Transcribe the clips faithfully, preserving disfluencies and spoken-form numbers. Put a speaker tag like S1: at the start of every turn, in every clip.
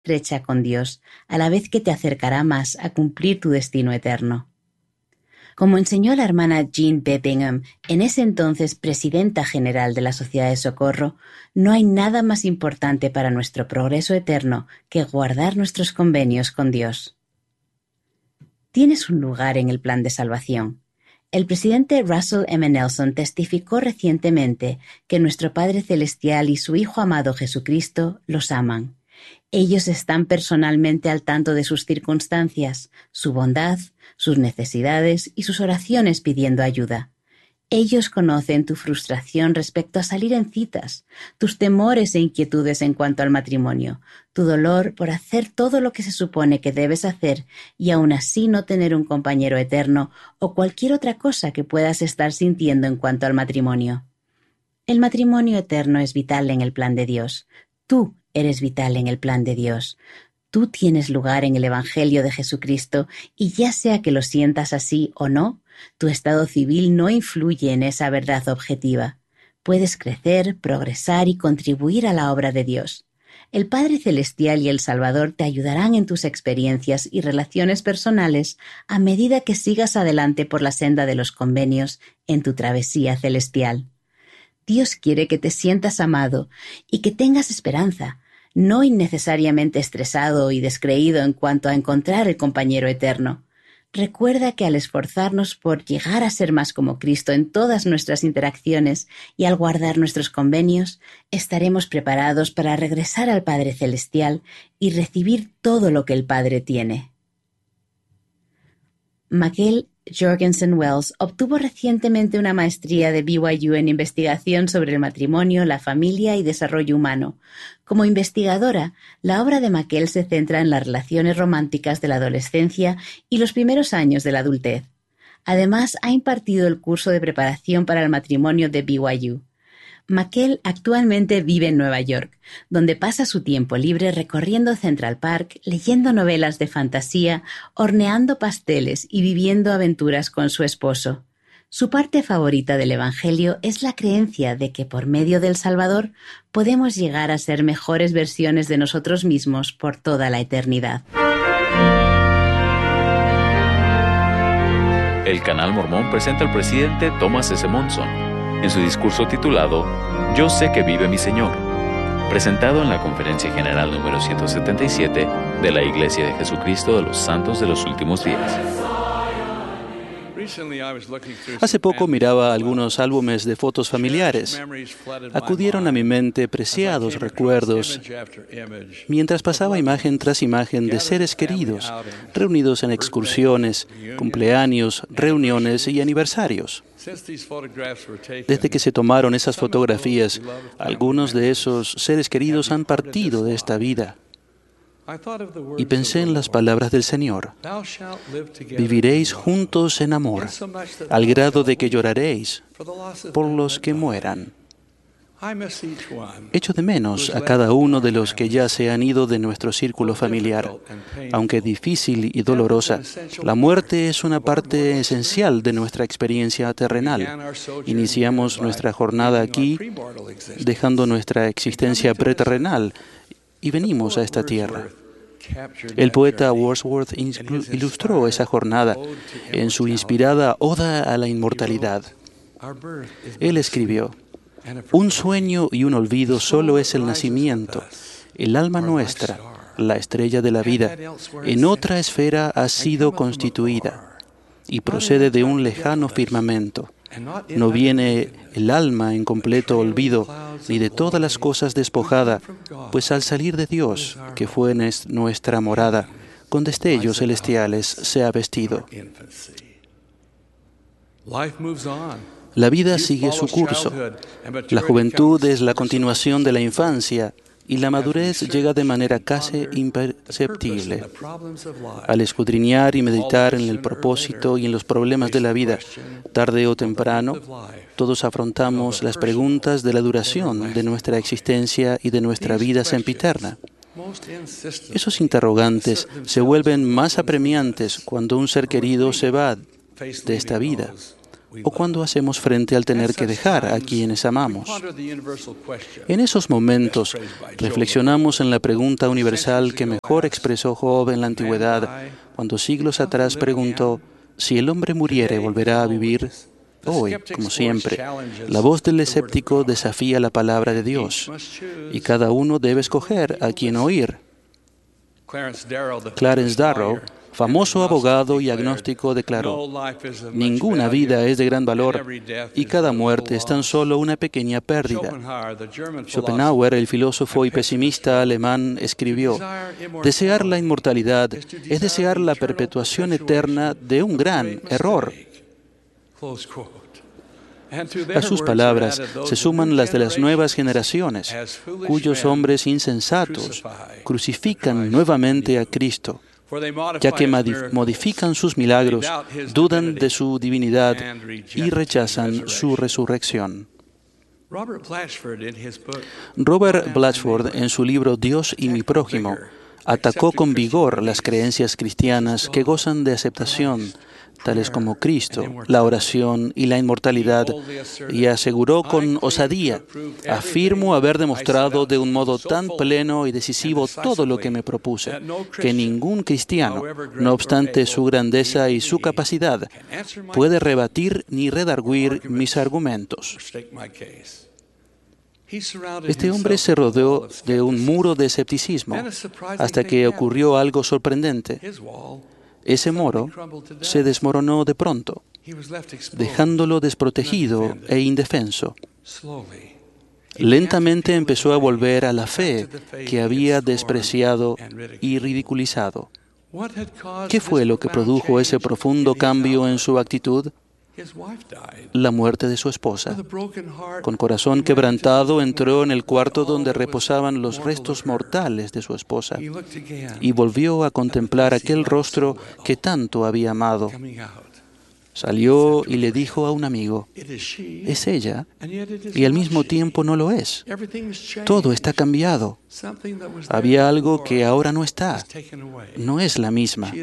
S1: estrecha con Dios, a la vez que te acercará más a cumplir tu destino eterno. Como enseñó la hermana Jean B. Bingham, en ese entonces presidenta general de la Sociedad de Socorro, no hay nada más importante para nuestro progreso eterno que guardar nuestros convenios con Dios. Tienes un lugar en el plan de salvación. El presidente Russell M. Nelson testificó recientemente que nuestro Padre Celestial y su Hijo amado Jesucristo los aman. Ellos están personalmente al tanto de sus circunstancias, su bondad, sus necesidades y sus oraciones pidiendo ayuda. Ellos conocen tu frustración respecto a salir en citas, tus temores e inquietudes en cuanto al matrimonio, tu dolor por hacer todo lo que se supone que debes hacer y aún así no tener un compañero eterno o cualquier otra cosa que puedas estar sintiendo en cuanto al matrimonio. El matrimonio eterno es vital en el plan de Dios. Tú eres vital en el plan de Dios. Tú tienes lugar en el Evangelio de Jesucristo y ya sea que lo sientas así o no, tu estado civil no influye en esa verdad objetiva. Puedes crecer, progresar y contribuir a la obra de Dios. El Padre Celestial y el Salvador te ayudarán en tus experiencias y relaciones personales a medida que sigas adelante por la senda de los convenios en tu travesía celestial. Dios quiere que te sientas amado y que tengas esperanza, no innecesariamente estresado y descreído en cuanto a encontrar el compañero eterno. Recuerda que al esforzarnos por llegar a ser más como Cristo en todas nuestras interacciones y al guardar nuestros convenios, estaremos preparados para regresar al Padre Celestial y recibir todo lo que el Padre tiene. Miguel Jorgensen Wells obtuvo recientemente una maestría de B Y U en investigación sobre el matrimonio, la familia y desarrollo humano. Como investigadora, la obra de Miguel se centra en las relaciones románticas de la adolescencia y los primeros años de la adultez. Además, ha impartido el curso de preparación para el matrimonio de B Y U. Miguel actualmente vive en Nueva York, donde pasa su tiempo libre recorriendo Central Park, leyendo novelas de fantasía, horneando pasteles y viviendo aventuras con su esposo. Su parte favorita del Evangelio es la creencia de que por medio del Salvador podemos llegar a ser mejores versiones de nosotros mismos por toda la eternidad.
S2: El Canal Mormón presenta al presidente Thomas S. Monson en su discurso titulado Yo sé que vive mi Señor, presentado en la Conferencia General número ciento setenta y siete de la Iglesia de Jesucristo de los Santos de los Últimos Días.
S3: Hace poco miraba algunos álbumes de fotos familiares. Acudieron a mi mente preciados recuerdos mientras pasaba imagen tras imagen de seres queridos, reunidos en excursiones, cumpleaños, reuniones y aniversarios. Desde que se tomaron esas fotografías, algunos de esos seres queridos han partido de esta vida. Y pensé en las palabras del Señor. Viviréis juntos en amor, al grado de que lloraréis por los que mueran. Echo de menos a cada uno de los que ya se han ido de nuestro círculo familiar. Aunque difícil y dolorosa, la muerte es una parte esencial de nuestra experiencia terrenal. Iniciamos nuestra jornada aquí, dejando nuestra existencia preterrenal, y venimos a esta tierra. El poeta Wordsworth ilustró esa jornada en su inspirada Oda a la Inmortalidad. Él escribió: un sueño y un olvido solo es el nacimiento. El alma nuestra, la estrella de la vida, en otra esfera ha sido constituida y procede de un lejano firmamento. No viene el alma en completo olvido, ni de todas las cosas despojada, pues al salir de Dios, que fue nuestra morada, con destellos celestiales se ha vestido. La vida sigue su curso. La juventud es la continuación de la infancia, y la madurez llega de manera casi imperceptible. Al escudriñar y meditar en el propósito y en los problemas de la vida, tarde o temprano, todos afrontamos las preguntas de la duración de nuestra existencia y de nuestra vida sempiterna. Esos interrogantes se vuelven más apremiantes cuando un ser querido se va de esta vida o cuando hacemos frente al tener que dejar a quienes amamos. En esos momentos, reflexionamos en la pregunta universal que mejor expresó Job en la antigüedad, cuando siglos atrás preguntó, ¿si el hombre muriere, volverá a vivir? Hoy, como siempre, la voz del escéptico desafía la palabra de Dios, y cada uno debe escoger a quién oír. Clarence Darrow, famoso abogado y agnóstico, declaró, ninguna vida es de gran valor y cada muerte es tan solo una pequeña pérdida. Schopenhauer, el filósofo y pesimista alemán, escribió, desear la inmortalidad es desear la perpetuación eterna de un gran error. A sus palabras se suman las de las nuevas generaciones, cuyos hombres insensatos crucifican nuevamente a Cristo, ya que modifican sus milagros, dudan de su divinidad y rechazan su resurrección. Robert Blatchford, en su libro Dios y mi prójimo, atacó con vigor las creencias cristianas que gozan de aceptación, tales como Cristo, la oración y la inmortalidad, y aseguró con osadía, afirmo haber demostrado de un modo tan pleno y decisivo todo lo que me propuse, que ningún cristiano, no obstante su grandeza y su capacidad, puede rebatir ni redarguir mis argumentos. Este hombre se rodeó de un muro de escepticismo hasta que ocurrió algo sorprendente. Ese muro se desmoronó de pronto, dejándolo desprotegido e indefenso. Lentamente empezó a volver a la fe que había despreciado y ridiculizado. ¿Qué fue lo que produjo ese profundo cambio en su actitud? La muerte de su esposa. Con corazón quebrantado entró en el cuarto donde reposaban los restos mortales de su esposa y volvió a contemplar aquel rostro que tanto había amado. Salió y le dijo a un amigo, es ella, y al mismo tiempo no lo es. Todo está cambiado. Había algo que ahora no está. No es la misma.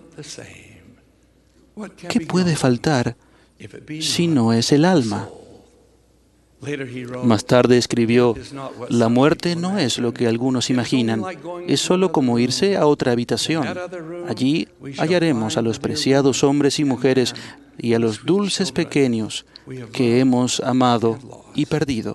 S3: ¿Qué puede faltar si no es el alma? Más tarde escribió, la muerte no es lo que algunos imaginan, es solo como irse a otra habitación. Allí hallaremos a los preciados hombres y mujeres y a los dulces pequeños que hemos amado y perdido.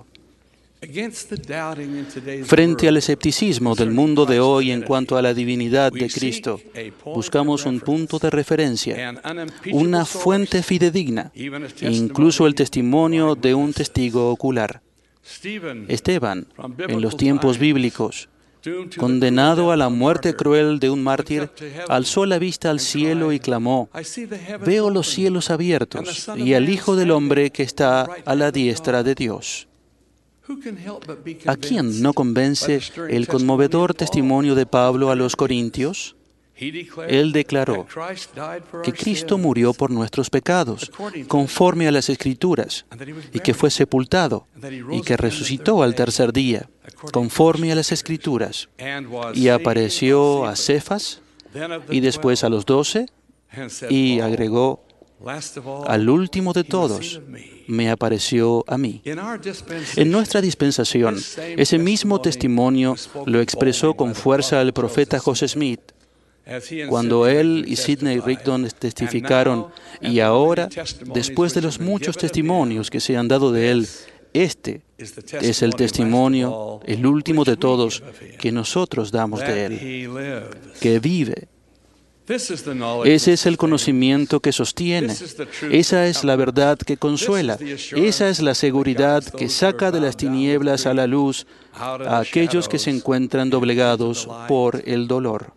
S3: Frente al escepticismo del mundo de hoy en cuanto a la divinidad de Cristo, buscamos un punto de referencia, una fuente fidedigna, incluso el testimonio de un testigo ocular. Esteban, en los tiempos bíblicos, condenado a la muerte cruel de un mártir, alzó la vista al cielo y clamó, veo los cielos abiertos y al Hijo del Hombre que está a la diestra de Dios. ¿A quién no convence el conmovedor testimonio de Pablo a los Corintios? Él declaró que Cristo murió por nuestros pecados, conforme a las Escrituras, y que fue sepultado, y que resucitó al tercer día, conforme a las Escrituras, y apareció a Cefas, y después a los doce, y agregó, al último de todos, me apareció a mí. En nuestra dispensación, ese mismo testimonio lo expresó con fuerza el profeta José Smith, cuando él y Sidney Rigdon testificaron, y ahora, después de los muchos testimonios que se han dado de él, este es el testimonio, el último de todos, que nosotros damos de él, que vive. Ese es el conocimiento que sostiene, esa es la verdad que consuela, esa es la seguridad que saca de las tinieblas a la luz a aquellos que se encuentran doblegados por el dolor.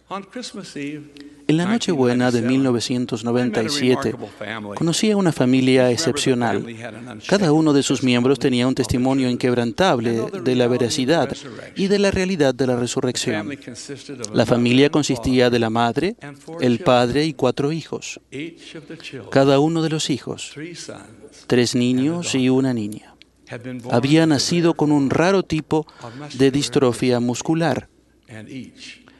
S3: En la Nochebuena de mil novecientos noventa y siete, conocí a una familia excepcional. Cada uno de sus miembros tenía un testimonio inquebrantable de la veracidad y de la realidad de la resurrección. La familia consistía de la madre, el padre y cuatro hijos. Cada uno de los hijos, tres niños y una niña, había nacido con un raro tipo de distrofia muscular.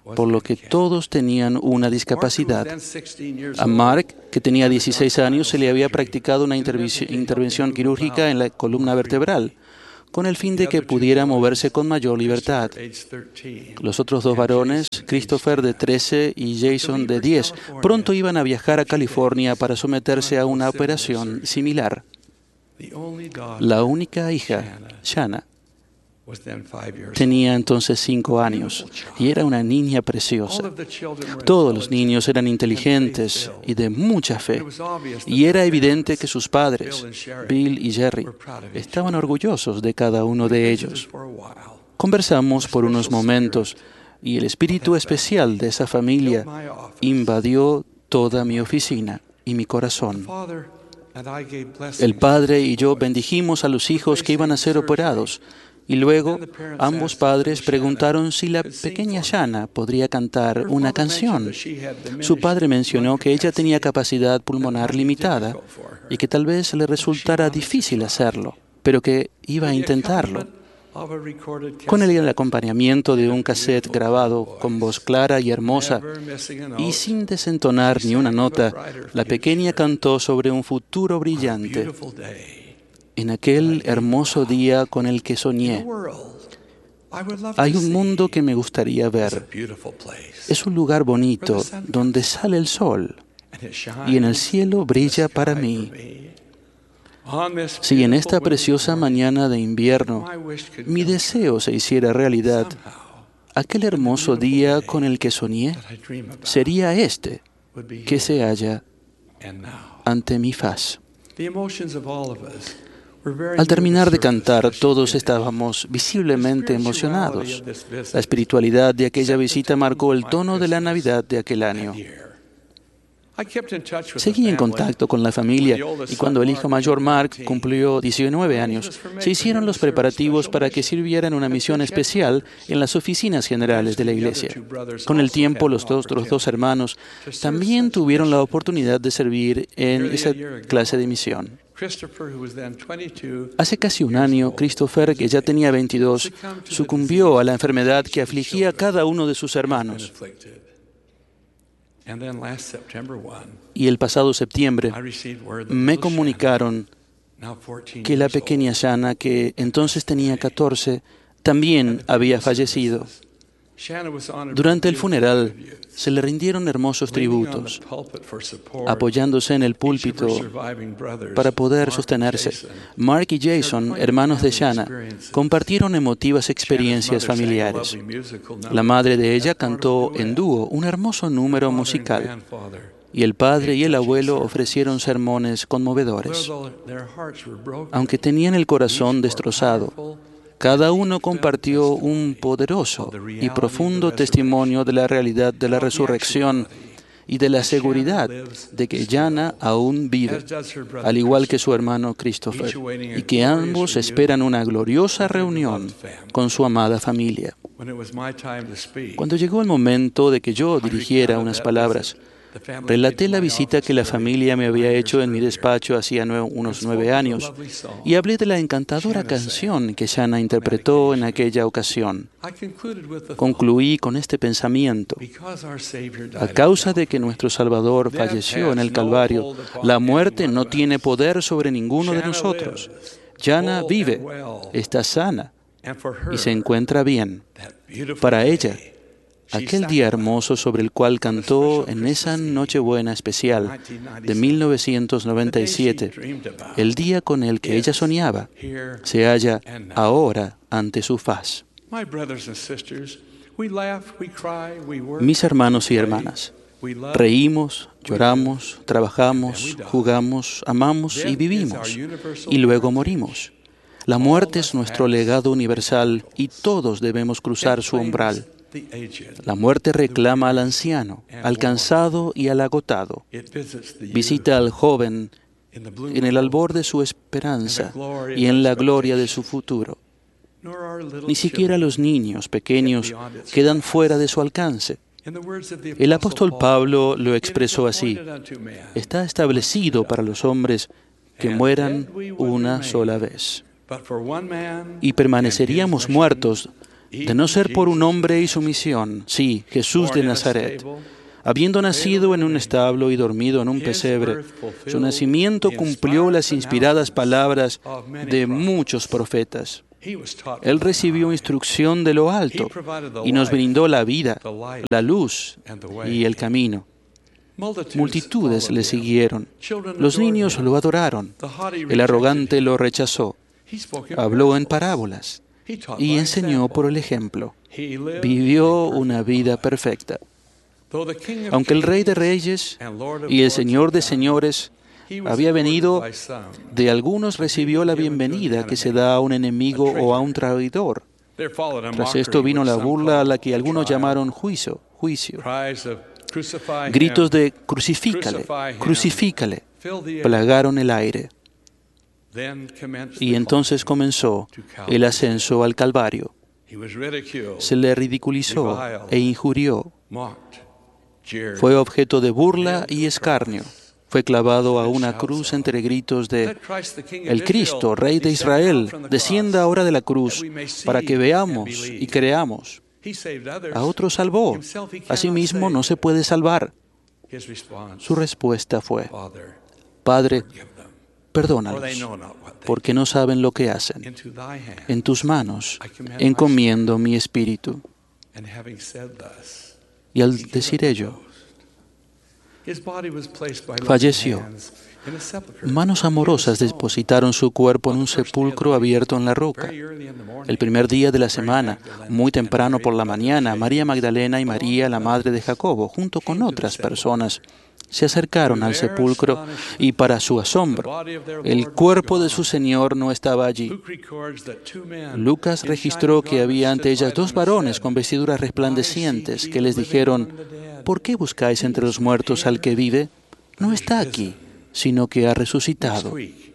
S3: por lo que todos tenían una discapacidad. A Mark, que tenía dieciséis años, se le había practicado una intervención quirúrgica en la columna vertebral, con el fin de que pudiera moverse con mayor libertad. Los otros dos varones, Christopher de trece y Jason de diez, pronto iban a viajar a California para someterse a una operación similar. La única hija, Shanna, tenía entonces cinco años y era una niña preciosa. Todos los niños eran inteligentes y de mucha fe, y era evidente que sus padres, Bill y Jerry, estaban orgullosos de cada uno de ellos. Conversamos por unos momentos y el espíritu especial de esa familia invadió toda mi oficina y mi corazón. El padre y yo bendijimos a los hijos que iban a ser operados. Y luego, ambos padres preguntaron si la pequeña Shanna podría cantar una canción. Su padre mencionó que ella tenía capacidad pulmonar limitada y que tal vez le resultara difícil hacerlo, pero que iba a intentarlo. Con el acompañamiento de un cassette grabado con voz clara y hermosa y sin desentonar ni una nota, la pequeña cantó sobre un futuro brillante. En aquel hermoso día con el que soñé, hay un mundo que me gustaría ver. Es un lugar bonito donde sale el sol y en el cielo brilla para mí. Si en esta preciosa mañana de invierno mi deseo se hiciera realidad, aquel hermoso día con el que soñé sería este que se halla ante mi faz. Al terminar de cantar, todos estábamos visiblemente emocionados. La espiritualidad de aquella visita marcó el tono de la Navidad de aquel año. Seguí en contacto con la familia y cuando el hijo mayor Mark cumplió diecinueve años, se hicieron los preparativos para que sirviera en una misión especial en las oficinas generales de la iglesia. Con el tiempo, los otros dos hermanos también tuvieron la oportunidad de servir en esa clase de misión. Hace casi un año, Christopher, que ya tenía veintidós, sucumbió a la enfermedad que afligía a cada uno de sus hermanos. Y el pasado septiembre me comunicaron que la pequeña Shanna, que entonces tenía catorce, también había fallecido. Durante el funeral se le rindieron hermosos tributos, apoyándose en el púlpito para poder sostenerse. Mark y Jason, hermanos de Shanna, compartieron emotivas experiencias familiares. La madre de ella cantó en dúo un hermoso número musical, y el padre y el abuelo ofrecieron sermones conmovedores. Aunque tenían el corazón destrozado, cada uno compartió un poderoso y profundo testimonio de la realidad de la resurrección y de la seguridad de que Shanna aún vive, al igual que su hermano Christopher, y que ambos esperan una gloriosa reunión con su amada familia. Cuando llegó el momento de que yo dirigiera unas palabras, relaté la visita que la familia me había hecho en mi despacho hacía unos nueve años y hablé de la encantadora canción que Shanna interpretó en aquella ocasión. Concluí con este pensamiento: a causa de que nuestro Salvador falleció en el Calvario, la muerte no tiene poder sobre ninguno de nosotros. Shanna vive, está sana y se encuentra bien. Para ella, aquel día hermoso sobre el cual cantó en esa Nochebuena especial de mil novecientos noventa y siete, el día con el que ella soñaba, se halla ahora ante su faz. Mis hermanos y hermanas, reímos, lloramos, trabajamos, jugamos, amamos y vivimos, y luego morimos. La muerte es nuestro legado universal y todos debemos cruzar su umbral. La muerte reclama al anciano, al cansado y al agotado. Visita al joven en el albor de su esperanza y en la gloria de su futuro. Ni siquiera los niños pequeños quedan fuera de su alcance. El apóstol Pablo lo expresó así: está establecido para los hombres que mueran una sola vez. Y permaneceríamos muertos de no ser por un hombre y su misión, sí, Jesús de Nazaret, habiendo nacido en un establo y dormido en un pesebre, su nacimiento cumplió las inspiradas palabras de muchos profetas. Él recibió instrucción de lo alto y nos brindó la vida, la luz y el camino. Multitudes le siguieron. Los niños lo adoraron. El arrogante lo rechazó. Habló en parábolas y enseñó por el ejemplo. Vivió una vida perfecta. Aunque el Rey de Reyes y el Señor de Señores había venido, de algunos recibió la bienvenida que se da a un enemigo o a un traidor. Tras esto vino la burla a la que algunos llamaron juicio, juicio. Gritos de crucifícale, crucifícale, plagaron el aire. Y entonces comenzó el ascenso al Calvario. Se le ridiculizó e injurió. Fue objeto de burla y escarnio. Fue clavado a una cruz entre gritos de «El Cristo, Rey de Israel, descienda ahora de la cruz para que veamos y creamos». A otros salvó. A sí mismo no se puede salvar. Su respuesta fue: Padre, perdónalos, porque no saben lo que hacen. En tus manos encomiendo mi espíritu. Y al decir ello, falleció. Manos amorosas depositaron su cuerpo en un sepulcro abierto en la roca. El primer día de la semana, muy temprano por la mañana, María Magdalena y María, la madre de Jacobo, junto con otras personas, se acercaron al sepulcro y, para su asombro, el cuerpo de su Señor no estaba allí. Lucas registró que había ante ellas dos varones con vestiduras resplandecientes que les dijeron: ¿Por qué buscáis entre los muertos al que vive? No está aquí, sino que ha resucitado.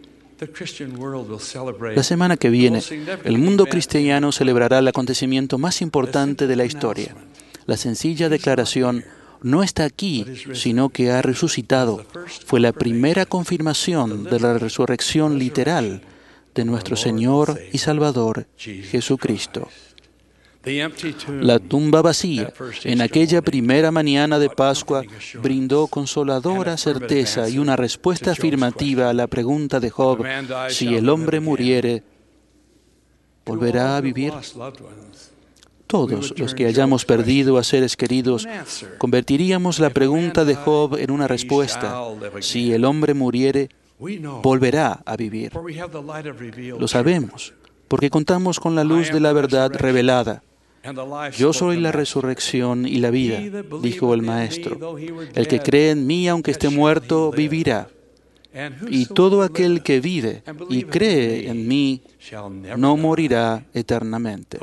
S3: La semana que viene, el mundo cristiano celebrará el acontecimiento más importante de la historia. La sencilla declaración «no está aquí, sino que ha resucitado» fue la primera confirmación de la resurrección literal de nuestro Señor y Salvador Jesucristo. La tumba vacía, en aquella primera mañana de Pascua, brindó consoladora certeza y una respuesta afirmativa a la pregunta de Job: si el hombre muriere, ¿volverá a vivir? Todos los que hayamos perdido a seres queridos, convertiríamos la pregunta de Job en una respuesta: si el hombre muriere, volverá a vivir. Lo sabemos, porque contamos con la luz de la verdad revelada. Yo soy la resurrección y la vida, dijo el Maestro. El que cree en mí, aunque esté muerto, vivirá. Y todo aquel que vive y cree en mí no morirá eternamente.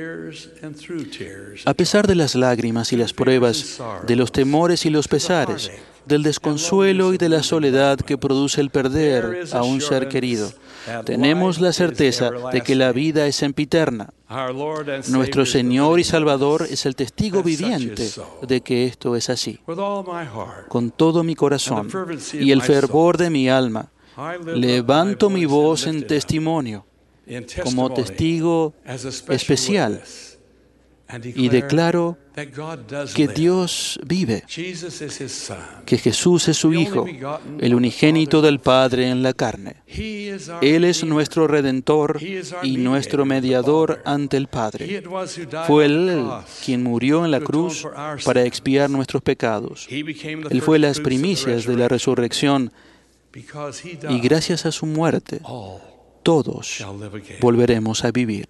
S3: A pesar de las lágrimas y las pruebas, de los temores y los pesares, del desconsuelo y de la soledad que produce el perder a un ser querido, tenemos la certeza de que la vida es sempiterna. Nuestro Señor y Salvador es el testigo viviente de que esto es así. Con todo mi corazón y el fervor de mi alma, levanto mi voz en testimonio, como testigo especial, y declaro que Dios vive, que Jesús es su Hijo, el unigénito del Padre en la carne. Él es nuestro Redentor y nuestro mediador ante el Padre. Fue Él quien murió en la cruz para expiar nuestros pecados. Él fue las primicias de la resurrección y gracias a su muerte, todos volveremos a vivir.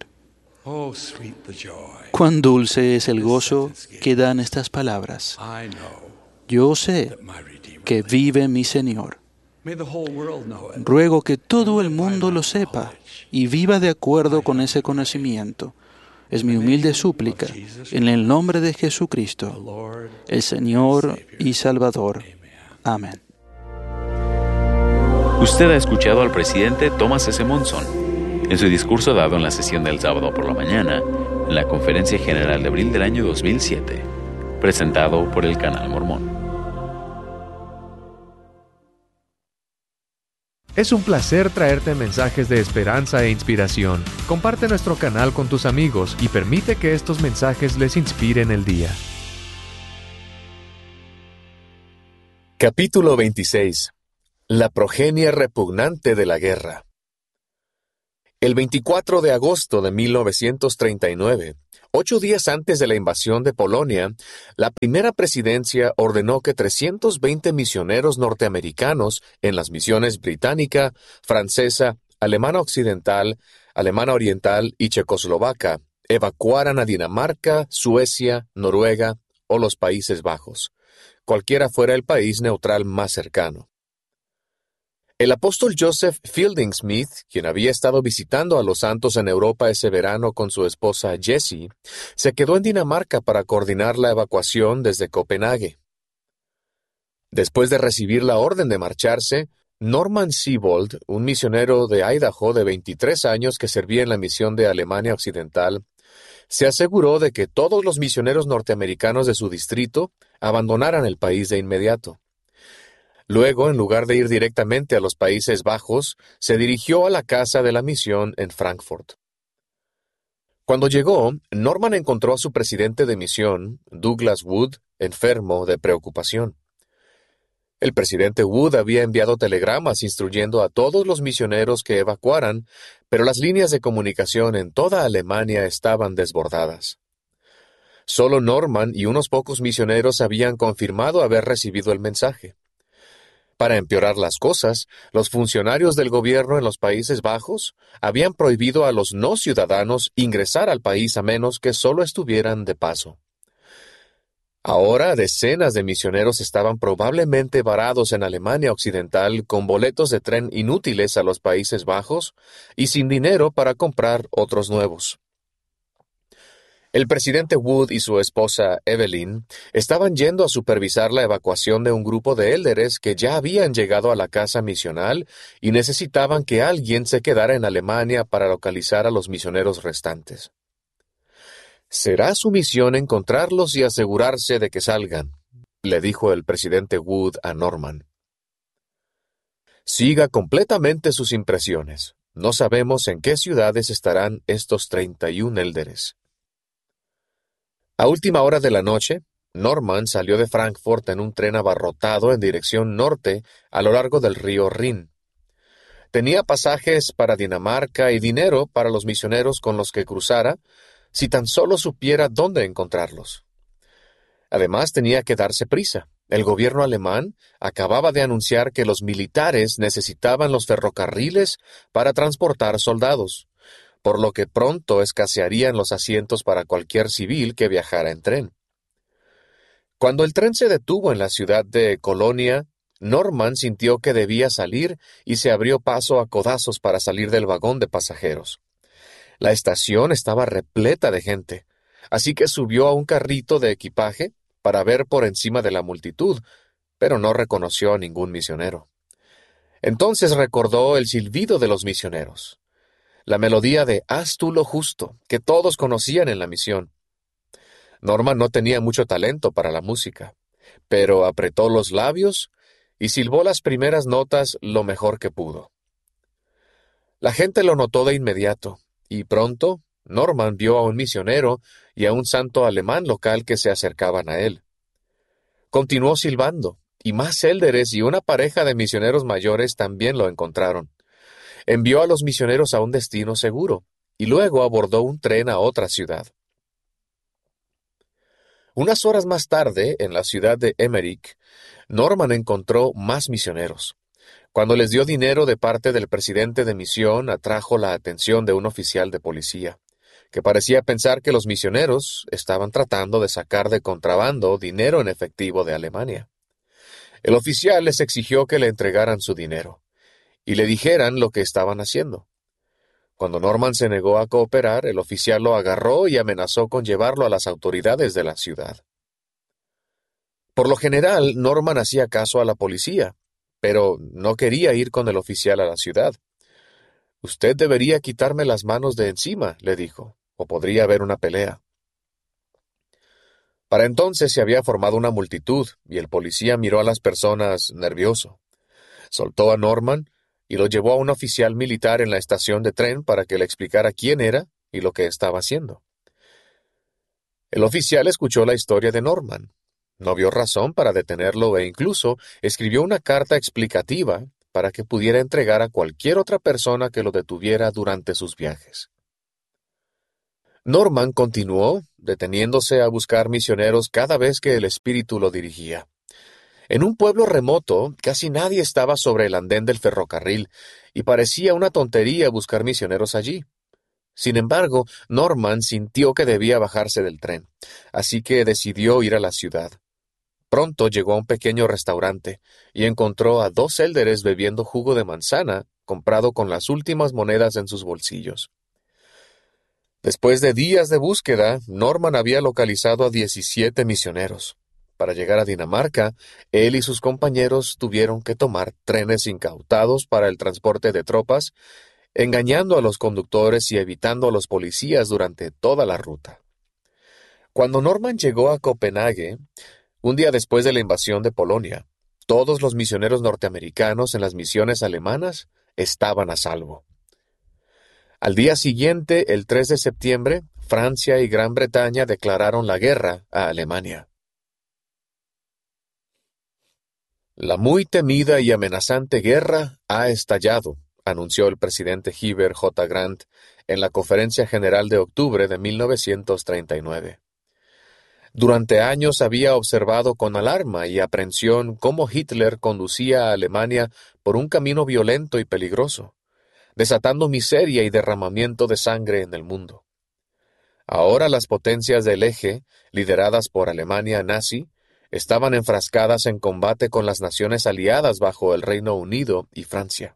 S3: Cuán dulce es el gozo que dan estas palabras. Yo sé que vive mi Señor. Ruego que todo el mundo lo sepa y viva de acuerdo con ese conocimiento. Es mi humilde súplica, en el nombre de Jesucristo, el Señor y Salvador. Amén.
S2: Usted ha escuchado al presidente Thomas S. Monson en su discurso dado en la sesión del sábado por la mañana en la Conferencia General de abril del año dos mil siete, presentado por el Canal Mormón.
S4: Es un placer traerte mensajes de esperanza e inspiración. Comparte nuestro canal con tus amigos y permite que estos mensajes les inspiren el día.
S5: Capítulo veintiséis. La progenie repugnante de la guerra. El veinticuatro de agosto de mil novecientos treinta y nueve, ocho días antes de la invasión de Polonia, la primera presidencia ordenó que trescientos veinte misioneros norteamericanos en las misiones británica, francesa, alemana occidental, alemana oriental y checoslovaca evacuaran a Dinamarca, Suecia, Noruega o los Países Bajos, cualquiera fuera el país neutral más cercano. El apóstol Joseph Fielding Smith, quien había estado visitando a los santos en Europa ese verano con su esposa Jessie, se quedó en Dinamarca para coordinar la evacuación desde Copenhague. Después de recibir la orden de marcharse, Norman Siebold, un misionero de Idaho de veintitrés años que servía en la misión de Alemania Occidental, se aseguró de que todos los misioneros norteamericanos de su distrito abandonaran el país de inmediato. Luego, en lugar de ir directamente a los Países Bajos, se dirigió a la casa de la misión en Frankfurt. Cuando llegó, Norman encontró a su presidente de misión, Douglas Wood, enfermo de preocupación. El presidente Wood había enviado telegramas instruyendo a todos los misioneros que evacuaran, pero las líneas de comunicación en toda Alemania estaban desbordadas. Solo Norman y unos pocos misioneros habían confirmado haber recibido el mensaje. Para empeorar las cosas, los funcionarios del gobierno en los Países Bajos habían prohibido a los no ciudadanos ingresar al país a menos que solo estuvieran de paso. Ahora decenas de misioneros estaban probablemente varados en Alemania Occidental con boletos de tren inútiles a los Países Bajos y sin dinero para comprar otros nuevos. El presidente Wood y su esposa Evelyn estaban yendo a supervisar la evacuación de un grupo de élderes que ya habían llegado a la casa misional y necesitaban que alguien se quedara en Alemania para localizar a los misioneros restantes. «Será su misión encontrarlos y asegurarse de que salgan», le dijo el presidente Wood a Norman. «Siga completamente sus impresiones. No sabemos en qué ciudades estarán estos treinta y un élderes». A última hora de la noche, Norman salió de Frankfurt en un tren abarrotado en dirección norte a lo largo del río Rin. Tenía pasajes para Dinamarca y dinero para los misioneros con los que cruzara, si tan solo supiera dónde encontrarlos. Además, tenía que darse prisa. El gobierno alemán acababa de anunciar que los militares necesitaban los ferrocarriles para transportar soldados, por lo que pronto escasearían los asientos para cualquier civil que viajara en tren. Cuando el tren se detuvo en la ciudad de Colonia, Norman sintió que debía salir y se abrió paso a codazos para salir del vagón de pasajeros. La estación estaba repleta de gente, así que subió a un carrito de equipaje para ver por encima de la multitud, pero no reconoció a ningún misionero. Entonces recordó el silbido de los misioneros, la melodía de «Haz tú lo justo», que todos conocían en la misión. Norman no tenía mucho talento para la música, pero apretó los labios y silbó las primeras notas lo mejor que pudo. La gente lo notó de inmediato, y pronto Norman vio a un misionero y a un santo alemán local que se acercaban a él. Continuó silbando, y más élderes y una pareja de misioneros mayores también lo encontraron. Envió a los misioneros a un destino seguro, y luego abordó un tren a otra ciudad. Unas horas más tarde, en la ciudad de Emmerich, Norman encontró más misioneros. Cuando les dio dinero de parte del presidente de misión, atrajo la atención de un oficial de policía, que parecía pensar que los misioneros estaban tratando de sacar de contrabando dinero en efectivo de Alemania. El oficial les exigió que le entregaran su dinero y le dijeran lo que estaban haciendo. Cuando Norman se negó a cooperar, el oficial lo agarró y amenazó con llevarlo a las autoridades de la ciudad. Por lo general, Norman hacía caso a la policía, pero no quería ir con el oficial a la ciudad. «Usted debería quitarme las manos de encima», le dijo, «o podría haber una pelea». Para entonces se había formado una multitud, y el policía miró a las personas nervioso. Soltó a Norman y lo llevó a un oficial militar en la estación de tren para que le explicara quién era y lo que estaba haciendo. El oficial escuchó la historia de Norman. No vio razón para detenerlo e incluso escribió una carta explicativa para que pudiera entregar a cualquier otra persona que lo detuviera durante sus viajes. Norman continuó, deteniéndose a buscar misioneros cada vez que el espíritu lo dirigía. En un pueblo remoto, casi nadie estaba sobre el andén del ferrocarril, y parecía una tontería buscar misioneros allí. Sin embargo, Norman sintió que debía bajarse del tren, así que decidió ir a la ciudad. Pronto llegó a un pequeño restaurante y encontró a dos élderes bebiendo jugo de manzana comprado con las últimas monedas en sus bolsillos. Después de días de búsqueda, Norman había localizado a diecisiete misioneros. Para llegar a Dinamarca, él y sus compañeros tuvieron que tomar trenes incautados para el transporte de tropas, engañando a los conductores y evitando a los policías durante toda la ruta. Cuando Norman llegó a Copenhague, un día después de la invasión de Polonia, todos los misioneros norteamericanos en las misiones alemanas estaban a salvo. Al día siguiente, el tres de septiembre, Francia y Gran Bretaña declararon la guerra a Alemania. La muy temida y amenazante guerra ha estallado, anunció el presidente Heber J. Grant en la Conferencia General de octubre de mil novecientos treinta y nueve. Durante años había observado con alarma y aprensión cómo Hitler conducía a Alemania por un camino violento y peligroso, desatando miseria y derramamiento de sangre en el mundo. Ahora las potencias del eje, lideradas por Alemania nazi, estaban enfrascadas en combate con las naciones aliadas bajo el Reino Unido y Francia.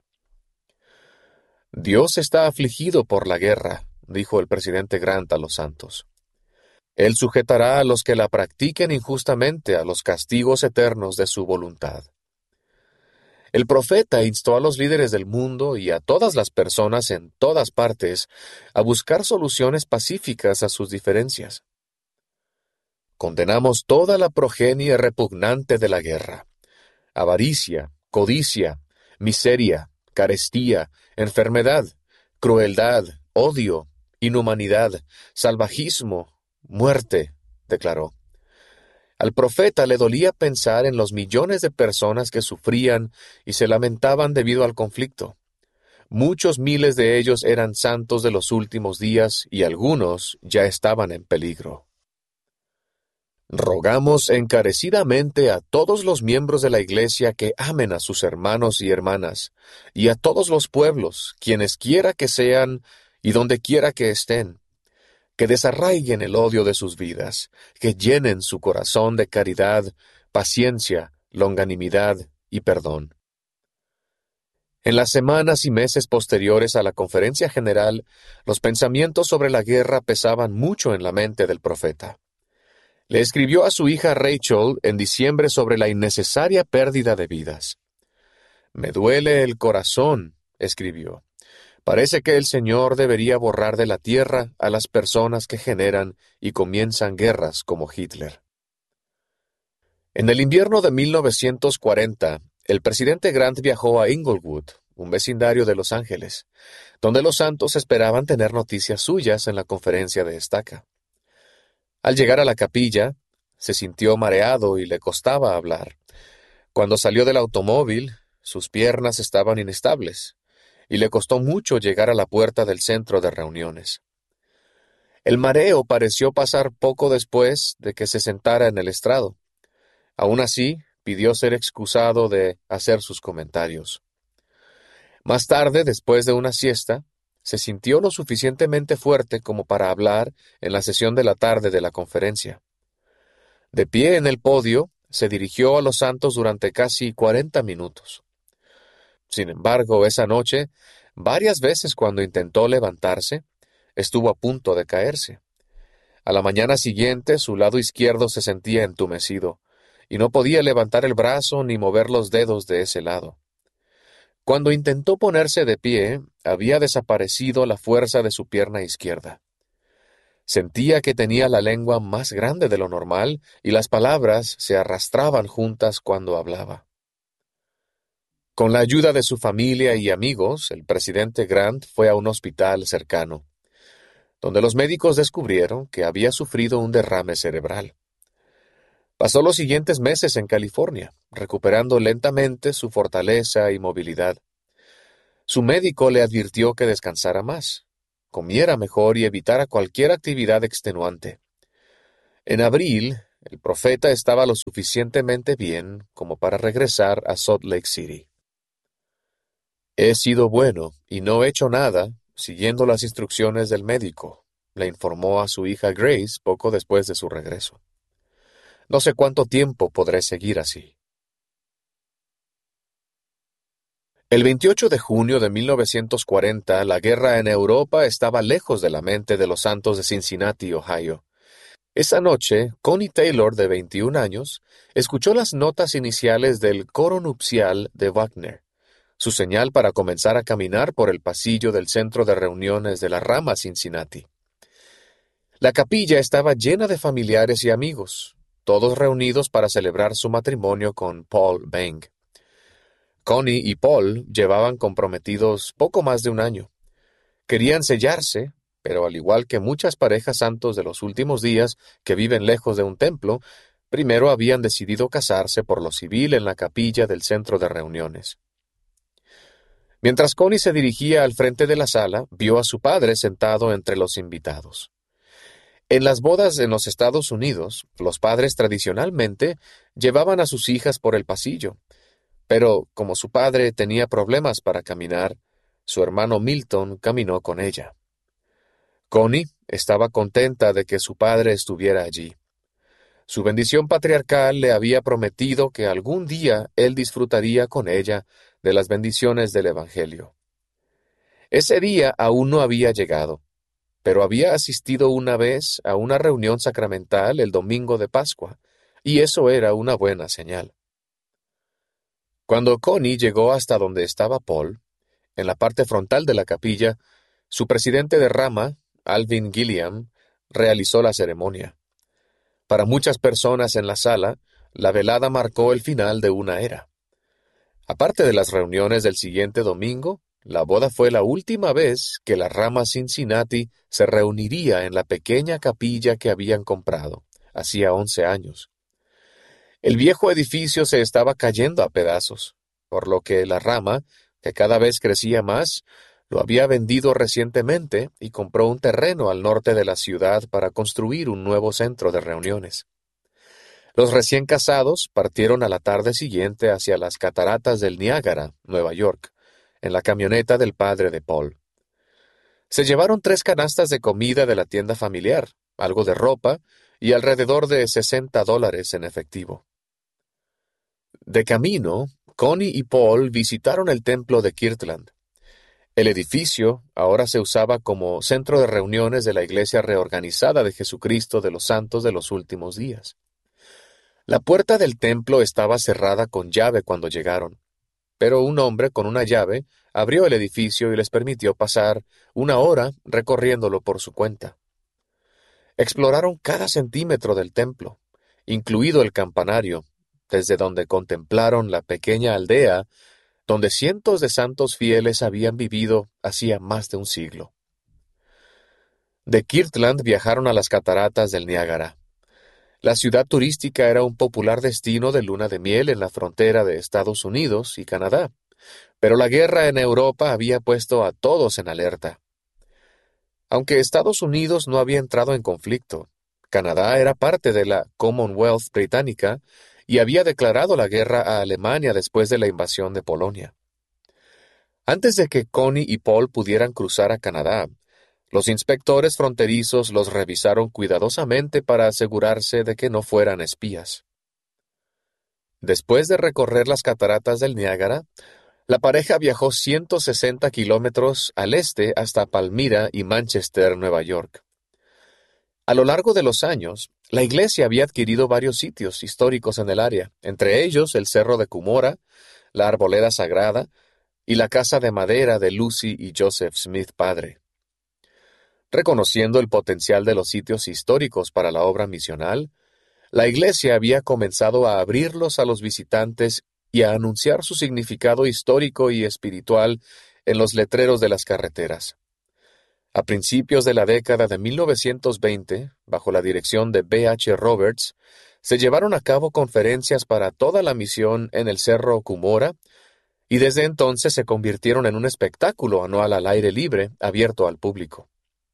S5: Dios está afligido por la guerra, dijo el presidente Grant a los santos. Él sujetará a los que la practiquen injustamente a los castigos eternos de su voluntad. El profeta instó a los líderes del mundo y a todas las personas en todas partes a buscar soluciones pacíficas a sus diferencias. Condenamos toda la progenie repugnante de la guerra: avaricia, codicia, miseria, carestía, enfermedad, crueldad, odio, inhumanidad, salvajismo, muerte, declaró. Al profeta le dolía pensar en los millones de personas que sufrían y se lamentaban debido al conflicto. Muchos miles de ellos eran santos de los últimos días y algunos ya estaban en peligro. Rogamos encarecidamente a todos los miembros de la Iglesia que amen a sus hermanos y hermanas, y a todos los pueblos, quienes quiera que sean y donde quiera que estén, que desarraiguen el odio de sus vidas, que llenen su corazón de caridad, paciencia, longanimidad y perdón. En las semanas y meses posteriores a la conferencia general, los pensamientos sobre la guerra pesaban mucho en la mente del profeta. Le escribió a su hija Rachel en diciembre sobre la innecesaria pérdida de vidas. «Me duele el corazón», escribió. «Parece que el Señor debería borrar de la tierra a las personas que generan y comienzan guerras como Hitler». En el invierno de mil novecientos cuarenta, el presidente Grant viajó a Inglewood, un vecindario de Los Ángeles, donde los santos esperaban tener noticias suyas en la conferencia de estaca. Al llegar a la capilla, se sintió mareado y le costaba hablar. Cuando salió del automóvil, sus piernas estaban inestables, y le costó mucho llegar a la puerta del centro de reuniones. El mareo pareció pasar poco después de que se sentara en el estrado. Aún así, pidió ser excusado de hacer sus comentarios. Más tarde, después de una siesta, se sintió lo suficientemente fuerte como para hablar en la sesión de la tarde de la conferencia. De pie en el podio, se dirigió a los santos durante casi cuarenta minutos. Sin embargo, esa noche, varias veces cuando intentó levantarse, estuvo a punto de caerse. A la mañana siguiente, su lado izquierdo se sentía entumecido, y no podía levantar el brazo ni mover los dedos de ese lado. Cuando intentó ponerse de pie, había desaparecido la fuerza de su pierna izquierda. Sentía que tenía la lengua más grande de lo normal y las palabras se arrastraban juntas cuando hablaba. Con la ayuda de su familia y amigos, el presidente Grant fue a un hospital cercano, donde los médicos descubrieron que había sufrido un derrame cerebral. Pasó los siguientes meses en California, recuperando lentamente su fortaleza y movilidad. Su médico le advirtió que descansara más, comiera mejor y evitara cualquier actividad extenuante. En abril, el profeta estaba lo suficientemente bien como para regresar a Salt Lake City. He sido bueno y no he hecho nada siguiendo las instrucciones del médico, le informó a su hija Grace poco después de su regreso. No sé cuánto tiempo podré seguir así. El veintiocho de junio de mil novecientos cuarenta, la guerra en Europa estaba lejos de la mente de los santos de Cincinnati, Ohio. Esa noche, Connie Taylor, de veintiún años, escuchó las notas iniciales del coro nupcial de Wagner, su señal para comenzar a caminar por el pasillo del centro de reuniones de la rama Cincinnati. La capilla estaba llena de familiares y amigos, todos reunidos para celebrar su matrimonio con Paul Bang. Connie y Paul llevaban comprometidos poco más de un año. Querían sellarse, pero al igual que muchas parejas santos de los últimos días que viven lejos de un templo, primero habían decidido casarse por lo civil en la capilla del centro de reuniones. Mientras Connie se dirigía al frente de la sala, vio a su padre sentado entre los invitados. En las bodas en los Estados Unidos, los padres tradicionalmente llevaban a sus hijas por el pasillo, pero como su padre tenía problemas para caminar, su hermano Milton caminó con ella. Connie estaba contenta de que su padre estuviera allí. Su bendición patriarcal le había prometido que algún día él disfrutaría con ella de las bendiciones del Evangelio. Ese día aún no había llegado, pero había asistido una vez a una reunión sacramental el domingo de Pascua, y eso era una buena señal. Cuando Connie llegó hasta donde estaba Paul, en la parte frontal de la capilla, su presidente de rama, Alvin Gilliam, realizó la ceremonia. Para muchas personas en la sala, la velada marcó el final de una era. Aparte de las reuniones del siguiente domingo, la boda fue la última vez que la rama Cincinnati se reuniría en la pequeña capilla que habían comprado, hacía once años. El viejo edificio se estaba cayendo a pedazos, por lo que la rama, que cada vez crecía más, lo había vendido recientemente y compró un terreno al norte de la ciudad para construir un nuevo centro de reuniones. Los recién casados partieron a la tarde siguiente hacia las cataratas del Niágara, Nueva York, en la camioneta del padre de Paul. Se llevaron tres canastas de comida de la tienda familiar, algo de ropa y alrededor de sesenta dólares en efectivo. De camino, Connie y Paul visitaron el templo de Kirtland. El edificio ahora se usaba como centro de reuniones de la Iglesia Reorganizada de Jesucristo de los Santos de los Últimos Días. La puerta del templo estaba cerrada con llave cuando llegaron, pero un hombre con una llave abrió el edificio y les permitió pasar una hora recorriéndolo por su cuenta. Exploraron cada centímetro del templo, incluido el campanario, desde donde contemplaron la pequeña aldea donde cientos de santos fieles habían vivido hacía más de un siglo. De Kirtland viajaron a las cataratas del Niágara. La ciudad turística era un popular destino de luna de miel en la frontera de Estados Unidos y Canadá, pero la guerra en Europa había puesto a todos en alerta. Aunque Estados Unidos no había entrado en conflicto, Canadá era parte de la Commonwealth británica y había declarado la guerra a Alemania después de la invasión de Polonia. Antes de que Connie y Paul pudieran cruzar a Canadá, los inspectores fronterizos los revisaron cuidadosamente para asegurarse de que no fueran espías. Después de recorrer las cataratas del Niágara, la pareja viajó ciento sesenta kilómetros al este hasta Palmyra y Manchester, Nueva York. A lo largo de los años, la iglesia había adquirido varios sitios históricos en el área, entre ellos el Cerro de Cumorah, la Arboleda Sagrada y la casa de madera de Lucy y Joseph Smith padre. Reconociendo el potencial de los sitios históricos para la obra misional, la iglesia había comenzado a abrirlos a los visitantes y a anunciar su significado histórico y espiritual en los letreros de las carreteras. A principios de la década de mil novecientos veinte, bajo la dirección de B H Roberts, se llevaron a cabo conferencias para toda la misión en el Cerro Cumorah, y desde entonces se convirtieron en un espectáculo anual al aire libre, abierto al público.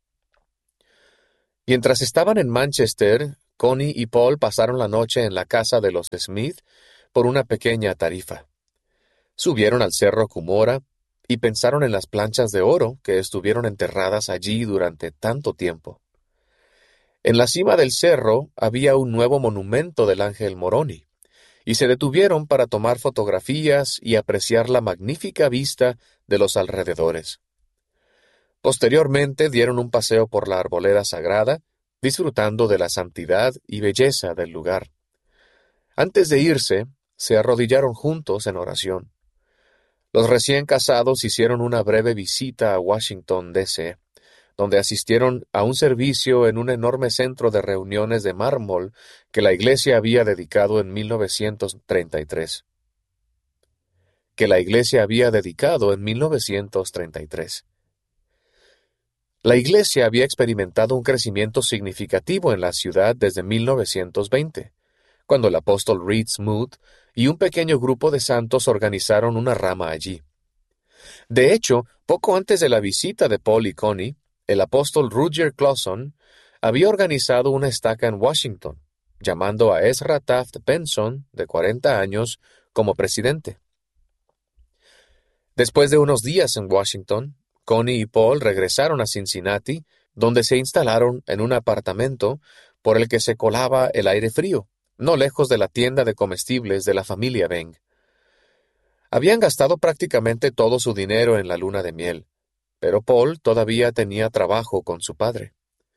S5: Mientras estaban en Manchester, Connie y Paul pasaron la noche en la casa de los Smith por una pequeña tarifa. Subieron al Cerro Cumorah y pensaron en las planchas de oro que estuvieron enterradas allí durante tanto tiempo. En la cima del cerro había un nuevo monumento del Ángel Moroni, y se detuvieron para tomar fotografías y apreciar la magnífica vista de los alrededores. Posteriormente dieron un paseo por la arboleda sagrada, disfrutando de la santidad y belleza del lugar. Antes de irse, se arrodillaron juntos en oración. Los recién casados hicieron una breve visita a Washington, D C, donde asistieron a un servicio en un enorme centro de reuniones de mármol que la iglesia había dedicado en mil novecientos treinta y tres. Que la iglesia había dedicado en mil novecientos treinta y tres. La iglesia había experimentado un crecimiento significativo en la ciudad desde mil novecientos veinte, cuando el apóstol Reed Smoot y un pequeño grupo de santos organizaron una rama allí. De hecho, poco antes de la visita de Paul y Connie, el apóstol Roger Clawson había organizado una estaca en Washington, llamando a Ezra Taft Benson, de cuarenta años, como presidente. Después de unos días en Washington, Connie y Paul regresaron a Cincinnati, donde se instalaron en un apartamento por el que se colaba el aire frío, no lejos de la tienda de comestibles de la familia Beng. Habían gastado prácticamente todo su dinero en la luna de miel, pero Paul todavía tenía trabajo con su padre.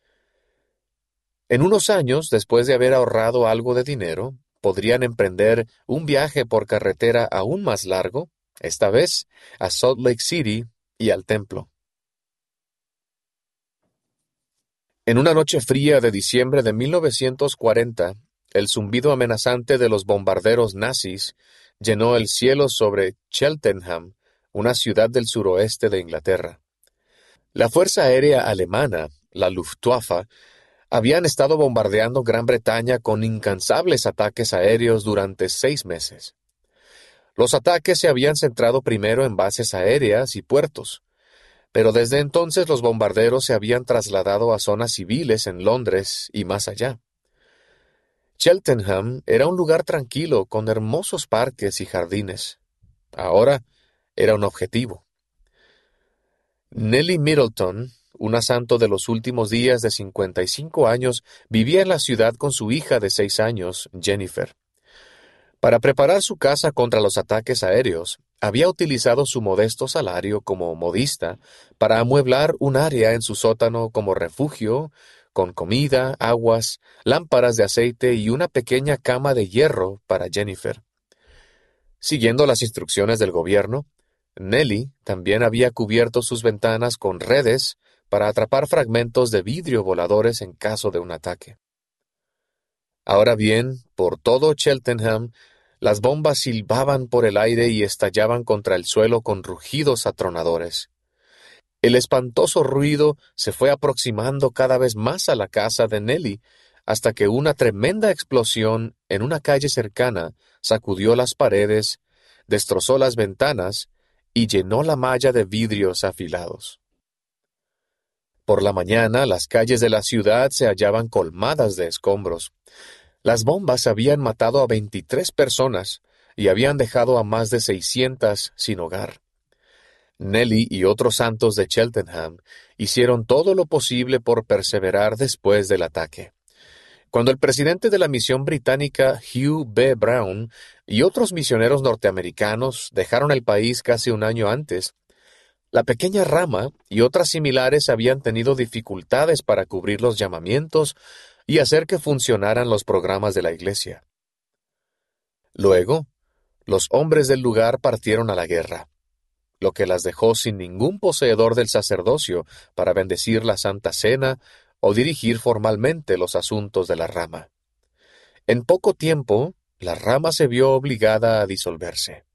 S5: En unos años, después de haber ahorrado algo de dinero, podrían emprender un viaje por carretera aún más largo, esta vez a Salt Lake City y al templo. En una noche fría de diciembre de mil novecientos cuarenta, el zumbido amenazante de los bombarderos nazis llenó el cielo sobre Cheltenham, una ciudad del suroeste de Inglaterra. La Fuerza Aérea Alemana, la Luftwaffe, habían estado bombardeando Gran Bretaña con incansables ataques aéreos durante seis meses. Los ataques se habían centrado primero en bases aéreas y puertos, pero desde entonces los bombarderos se habían trasladado a zonas civiles en Londres y más allá. Cheltenham era un lugar tranquilo con hermosos parques y jardines. Ahora era un objetivo. Nellie Middleton, una santo de los últimos días de cincuenta y cinco años, vivía en la ciudad con su hija de seis años, Jennifer. Para preparar su casa contra los ataques aéreos, había utilizado su modesto salario como modista para amueblar un área en su sótano como refugio, con comida, aguas, lámparas de aceite y una pequeña cama de hierro para Jennifer. Siguiendo las instrucciones del gobierno, Nellie también había cubierto sus ventanas con redes para atrapar fragmentos de vidrio voladores en caso de un ataque. Ahora bien, por todo Cheltenham, las bombas silbaban por el aire y estallaban contra el suelo con rugidos atronadores. El espantoso ruido se fue aproximando cada vez más a la casa de Nellie, hasta que una tremenda explosión en una calle cercana sacudió las paredes, destrozó las ventanas y llenó la malla de vidrios afilados. Por la mañana, las calles de la ciudad se hallaban colmadas de escombros. Las bombas habían matado a veintitrés personas y habían dejado a más de seiscientas sin hogar. Nellie y otros santos de Cheltenham hicieron todo lo posible por perseverar después del ataque. Cuando el presidente de la misión británica, Hugh B. Brown, y otros misioneros norteamericanos dejaron el país casi un año antes, la pequeña rama y otras similares habían tenido dificultades para cubrir los llamamientos y hacer que funcionaran los programas de la iglesia. Luego, los hombres del lugar partieron a la guerra, lo que las dejó sin ningún poseedor del sacerdocio para bendecir la Santa Cena o dirigir formalmente los asuntos de la rama. En poco tiempo, la rama se vio obligada a disolverse.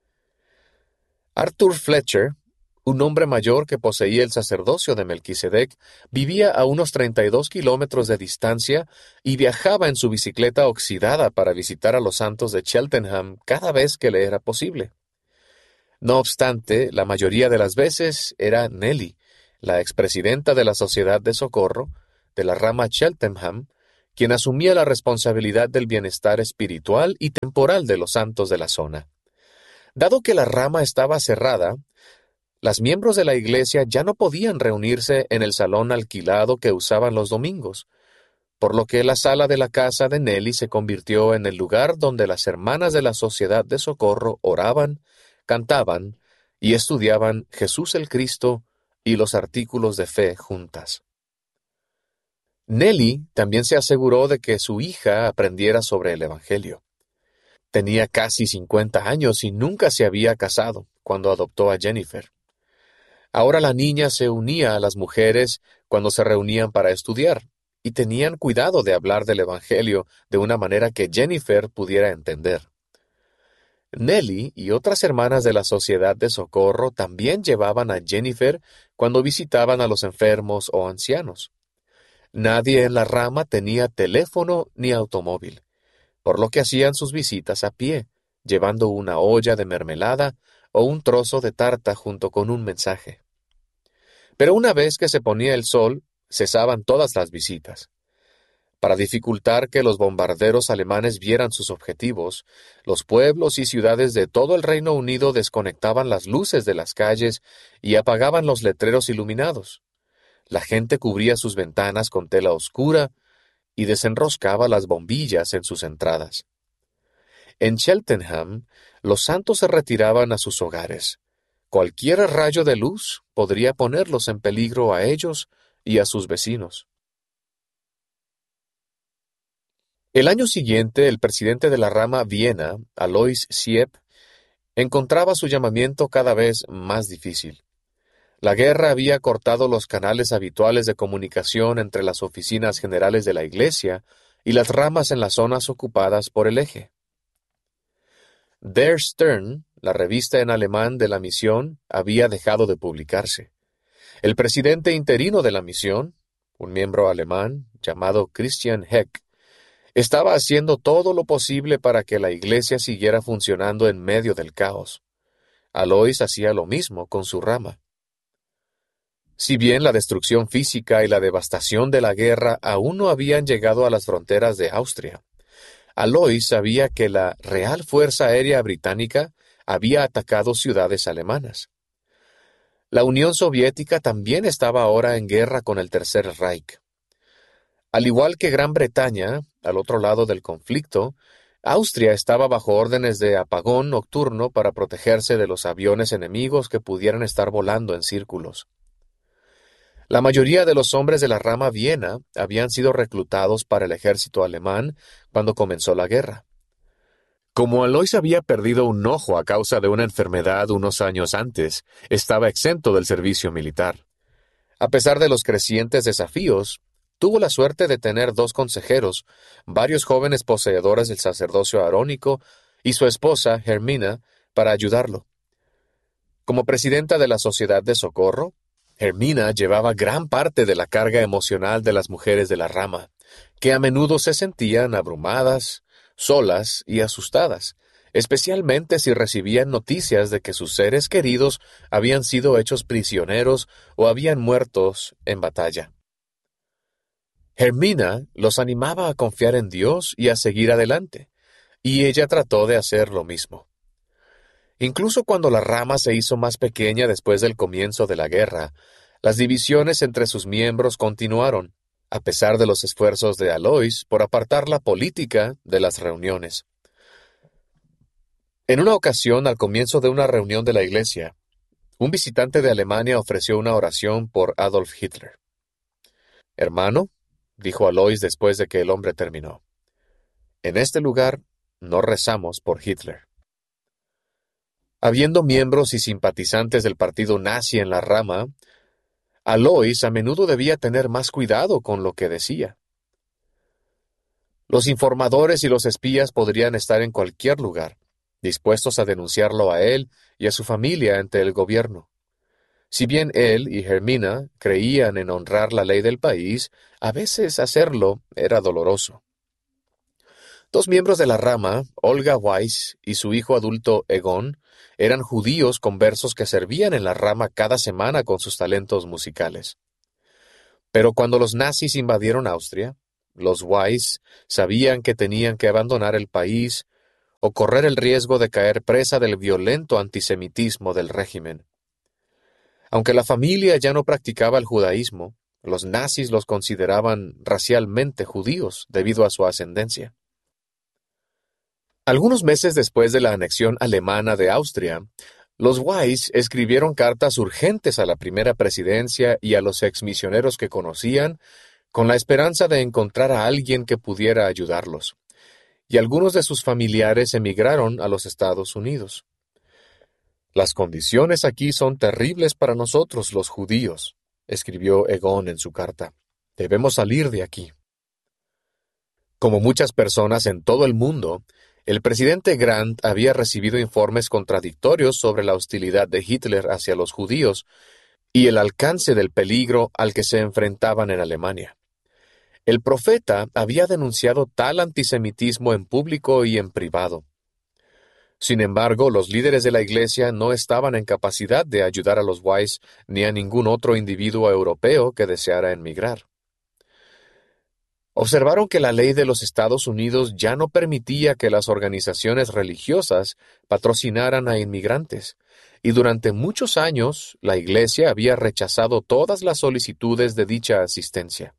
S5: Arthur Fletcher, un hombre mayor que poseía el sacerdocio de Melquisedec, vivía a unos treinta y dos kilómetros de distancia y viajaba en su bicicleta oxidada para visitar a los santos de Cheltenham cada vez que le era posible. No obstante, la mayoría de las veces era Nellie, la expresidenta de la Sociedad de Socorro, de la rama Cheltenham, quien asumía la responsabilidad del bienestar espiritual y temporal de los santos de la zona. Dado que la rama estaba cerrada, las miembros de la iglesia ya no podían reunirse en el salón alquilado que usaban los domingos, por lo que la sala de la casa de Nellie se convirtió en el lugar donde las hermanas de la Sociedad de Socorro oraban, cantaban y estudiaban Jesús el Cristo y los artículos de fe juntas. Nellie también se aseguró de que su hija aprendiera sobre el Evangelio. Tenía casi cincuenta años y nunca se había casado cuando adoptó a Jennifer. Ahora la niña se unía a las mujeres cuando se reunían para estudiar y tenían cuidado de hablar del Evangelio de una manera que Jennifer pudiera entender. Nellie y otras hermanas de la Sociedad de Socorro también llevaban a Jennifer cuando visitaban a los enfermos o ancianos. Nadie en la rama tenía teléfono ni automóvil, por lo que hacían sus visitas a pie, llevando una olla de mermelada o un trozo de tarta junto con un mensaje. Pero una vez que se ponía el sol, cesaban todas las visitas. Para dificultar que los bombarderos alemanes vieran sus objetivos, los pueblos y ciudades de todo el Reino Unido desconectaban las luces de las calles y apagaban los letreros iluminados. La gente cubría sus ventanas con tela oscura y desenroscaba las bombillas en sus entradas. En Cheltenham, los santos se retiraban a sus hogares. Cualquier rayo de luz podría ponerlos en peligro a ellos y a sus vecinos. El año siguiente, el presidente de la rama Viena, Alois Siep, encontraba su llamamiento cada vez más difícil. La guerra había cortado los canales habituales de comunicación entre las oficinas generales de la Iglesia y las ramas en las zonas ocupadas por el eje. Der Stern, la revista en alemán de la misión, había dejado de publicarse. El presidente interino de la misión, un miembro alemán llamado Christian Heck, estaba haciendo todo lo posible para que la Iglesia siguiera funcionando en medio del caos. Alois hacía lo mismo con su rama. Si bien la destrucción física y la devastación de la guerra aún no habían llegado a las fronteras de Austria, Alois sabía que la Real Fuerza Aérea Británica había atacado ciudades alemanas. La Unión Soviética también estaba ahora en guerra con el Tercer Reich. Al igual que Gran Bretaña, al otro lado del conflicto, Austria estaba bajo órdenes de apagón nocturno para protegerse de los aviones enemigos que pudieran estar volando en círculos. La mayoría de los hombres de la rama Viena habían sido reclutados para el ejército alemán cuando comenzó la guerra. Como Alois había perdido un ojo a causa de una enfermedad unos años antes, estaba exento del servicio militar. A pesar de los crecientes desafíos, tuvo la suerte de tener dos consejeros, varios jóvenes poseedores del sacerdocio arónico y su esposa, Hermina, para ayudarlo. Como presidenta de la Sociedad de Socorro, Hermina llevaba gran parte de la carga emocional de las mujeres de la rama, que a menudo se sentían abrumadas, solas y asustadas, especialmente si recibían noticias de que sus seres queridos habían sido hechos prisioneros o habían muerto en batalla. Hermina los animaba a confiar en Dios y a seguir adelante, y ella trató de hacer lo mismo. Incluso cuando la rama se hizo más pequeña después del comienzo de la guerra, las divisiones entre sus miembros continuaron, a pesar de los esfuerzos de Alois por apartar la política de las reuniones. En una ocasión, al comienzo de una reunión de la iglesia, un visitante de Alemania ofreció una oración por Adolf Hitler. «Hermano», dijo Alois después de que el hombre terminó, «en este lugar no rezamos por Hitler». Habiendo miembros y simpatizantes del partido nazi en la rama, Alois a menudo debía tener más cuidado con lo que decía. Los informadores y los espías podrían estar en cualquier lugar, dispuestos a denunciarlo a él y a su familia ante el gobierno. Si bien él y Hermina creían en honrar la ley del país, a veces hacerlo era doloroso. Dos miembros de la rama, Olga Weiss y su hijo adulto Egon, eran judíos conversos que servían en la rama cada semana con sus talentos musicales. Pero cuando los nazis invadieron Austria, los Weiss sabían que tenían que abandonar el país o correr el riesgo de caer presa del violento antisemitismo del régimen. Aunque la familia ya no practicaba el judaísmo, los nazis los consideraban racialmente judíos debido a su ascendencia. Algunos meses después de la anexión alemana de Austria, los Weiss escribieron cartas urgentes a la primera presidencia y a los exmisioneros que conocían, con la esperanza de encontrar a alguien que pudiera ayudarlos, y algunos de sus familiares emigraron a los Estados Unidos. «Las condiciones aquí son terribles para nosotros, los judíos», escribió Egon en su carta. «Debemos salir de aquí». Como muchas personas en todo el mundo, el presidente Grant había recibido informes contradictorios sobre la hostilidad de Hitler hacia los judíos y el alcance del peligro al que se enfrentaban en Alemania. El profeta había denunciado tal antisemitismo en público y en privado. Sin embargo, los líderes de la Iglesia no estaban en capacidad de ayudar a los Weiss ni a ningún otro individuo europeo que deseara emigrar. Observaron que la ley de los Estados Unidos ya no permitía que las organizaciones religiosas patrocinaran a inmigrantes, y durante muchos años la Iglesia había rechazado todas las solicitudes de dicha asistencia.